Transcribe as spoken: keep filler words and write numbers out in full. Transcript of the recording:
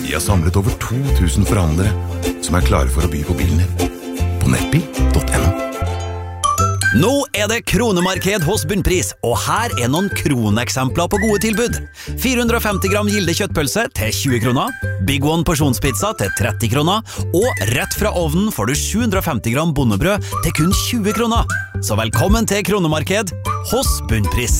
Vi har samlet over to tusen forhandlere som er klare for å by på bilen din. På nettbil punktum no. Nå er det kronemarked hos Bunnpris, og her er noen kroneksempler på gode tilbud. fire hundre og femti gram Gilde kjøttpølse til tjue kroner, Big One porsjonspizza til tretti kroner, og rett fra ovnen får du sju hundre og femti gram bondebrød til kun tjue kroner. Så velkommen til kronemarked hos Bunnpris.